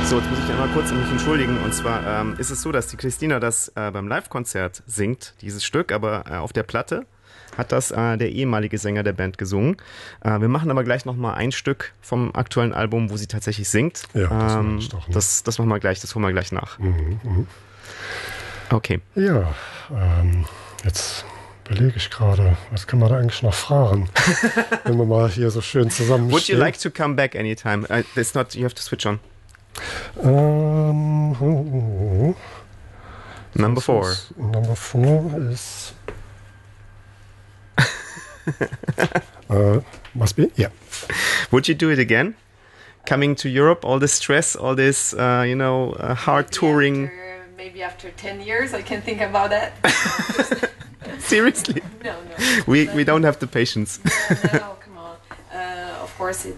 So, jetzt muss ich einmal kurz mich entschuldigen. Und zwar ist es so, dass die Christina das beim Live-Konzert singt, dieses Stück, aber auf der Platte hat das der ehemalige Sänger der Band gesungen. Wir machen aber gleich nochmal ein Stück vom aktuellen Album, wo sie tatsächlich singt. Ja, das meine ich doch, ne? Das machen wir gleich, das holen wir gleich nach. Okay. Ja, jetzt überlege ich gerade, was kann man da eigentlich noch fragen, wenn wir mal hier so schön zusammen Would you like to come back anytime? It's not, you have to switch on. Number 4. Number 4 is... must be, yeah. Would you do it again? Coming to Europe, all this stress, all this, hard touring. Maybe after 10 years, I can think about that. Seriously? No. We don't have the patience. No, come on. Of course,